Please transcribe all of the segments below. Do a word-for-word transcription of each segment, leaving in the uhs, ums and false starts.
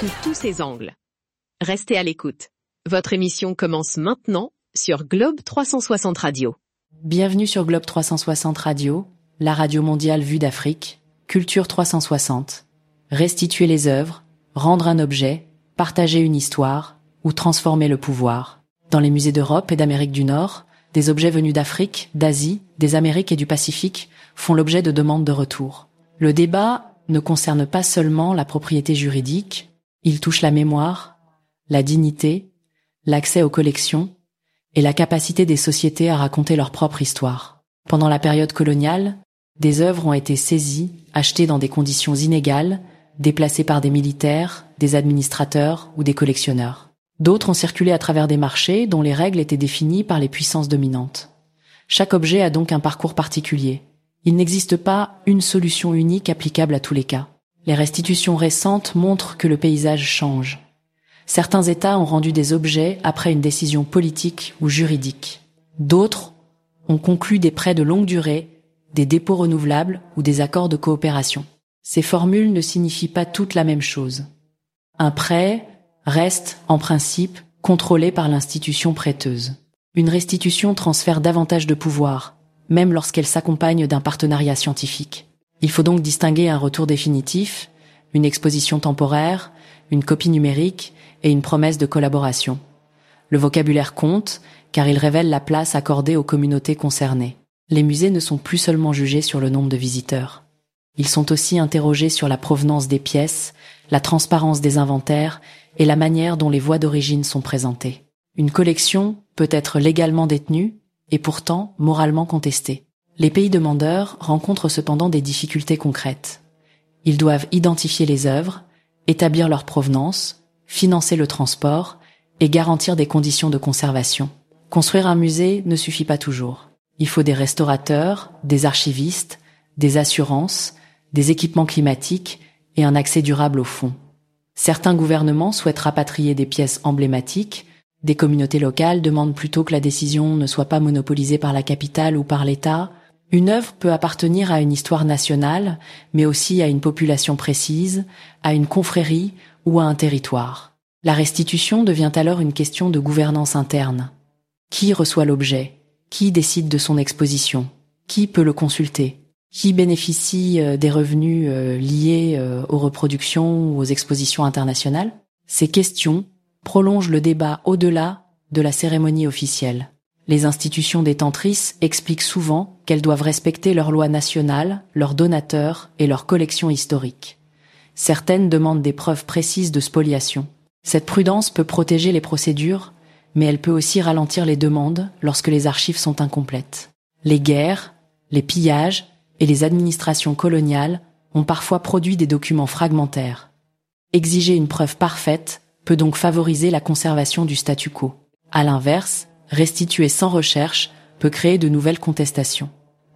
sous tous ses angles. Restez à l'écoute. Votre émission commence maintenant sur Globe trois cent soixante Radio. Bienvenue sur Globe trois cent soixante Radio, la radio mondiale vue d'Afrique, Culture trois cent soixante. Restituer les œuvres, rendre un objet, partager une histoire ou transformer le pouvoir. Dans les musées d'Europe et d'Amérique du Nord, des objets venus d'Afrique, d'Asie, des Amériques et du Pacifique font l'objet de demandes de retour. Le débat ne concerne pas seulement la propriété juridique, il touche la mémoire, la dignité, l'accès aux collections et la capacité des sociétés à raconter leur propre histoire. Pendant la période coloniale, des œuvres ont été saisies, achetées dans des conditions inégales, déplacées par des militaires, des administrateurs ou des collectionneurs. D'autres ont circulé à travers des marchés dont les règles étaient définies par les puissances dominantes. Chaque objet a donc un parcours particulier. Il n'existe pas une solution unique applicable à tous les cas. Les restitutions récentes montrent que le paysage change. Certains États ont rendu des objets après une décision politique ou juridique. D'autres ont conclu des prêts de longue durée, des dépôts renouvelables ou des accords de coopération. Ces formules ne signifient pas toutes la même chose. Un prêt reste, en principe, contrôlé par l'institution prêteuse. Une restitution transfère davantage de pouvoir, même lorsqu'elle s'accompagne d'un partenariat scientifique. Il faut donc distinguer un retour définitif, une exposition temporaire, une copie numérique et une promesse de collaboration. Le vocabulaire compte, car il révèle la place accordée aux communautés concernées. Les musées ne sont plus seulement jugés sur le nombre de visiteurs. Ils sont aussi interrogés sur la provenance des pièces, la transparence des inventaires et la manière dont les voies d'origine sont présentées. Une collection peut être légalement détenue et pourtant moralement contestée. Les pays demandeurs rencontrent cependant des difficultés concrètes. Ils doivent identifier les œuvres, établir leur provenance, financer le transport et garantir des conditions de conservation. Construire un musée ne suffit pas toujours. Il faut des restaurateurs, des archivistes, des assurances, des équipements climatiques et un accès durable aux fonds. Certains gouvernements souhaitent rapatrier des pièces emblématiques. Des communautés locales demandent plutôt que la décision ne soit pas monopolisée par la capitale ou par l'État. Une œuvre peut appartenir à une histoire nationale, mais aussi à une population précise, à une confrérie ou à un territoire. La restitution devient alors une question de gouvernance interne. Qui reçoit l'objet? Qui décide de son exposition? Qui peut le consulter? Qui bénéficie des revenus liés aux reproductions ou aux expositions internationales? Ces questions prolongent le débat au-delà de la cérémonie officielle. Les institutions détentrices expliquent souvent qu'elles doivent respecter leurs lois nationales, leurs donateurs et leurs collections historiques. Certaines demandent des preuves précises de spoliation. Cette prudence peut protéger les procédures, mais elle peut aussi ralentir les demandes lorsque les archives sont incomplètes. Les guerres, les pillages et les administrations coloniales ont parfois produit des documents fragmentaires. Exiger une preuve parfaite peut donc favoriser la conservation du statu quo. À l'inverse, restituer sans recherche peut créer de nouvelles contestations.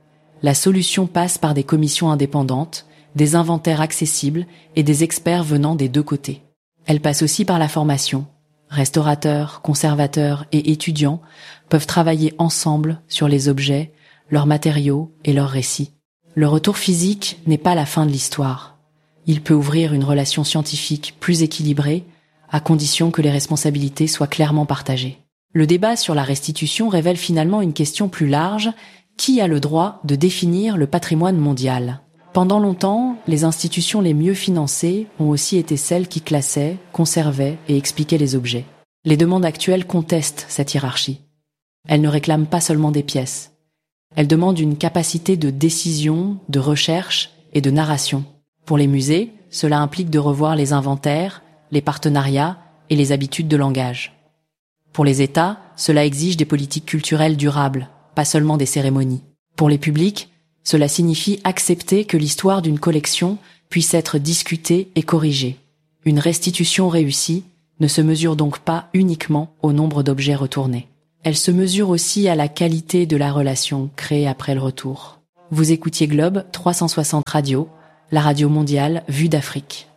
La solution passe par des commissions indépendantes, des inventaires accessibles et des experts venant des deux côtés. Elle passe aussi par la formation. Restaurateurs, conservateurs et étudiants peuvent travailler ensemble sur les objets, leurs matériaux et leurs récits. Le retour physique n'est pas la fin de l'histoire. Il peut ouvrir une relation scientifique plus équilibrée, à condition que les responsabilités soient clairement partagées. Le débat sur la restitution révèle finalement une question plus large: qui a le droit de définir le patrimoine mondial? Pendant longtemps, les institutions les mieux financées ont aussi été celles qui classaient, conservaient et expliquaient les objets. Les demandes actuelles contestent cette hiérarchie. Elles ne réclament pas seulement des pièces. Elles demandent une capacité de décision, de recherche et de narration. Pour les musées, cela implique de revoir les inventaires, les partenariats et les habitudes de langage. Pour les États, cela exige des politiques culturelles durables, pas seulement des cérémonies. Pour les publics, cela signifie accepter que l'histoire d'une collection puisse être discutée et corrigée. Une restitution réussie ne se mesure donc pas uniquement au nombre d'objets retournés. Elle se mesure aussi à la qualité de la relation créée après le retour. Vous écoutiez Globe trois cent soixante Radio, la radio mondiale vue d'Afrique.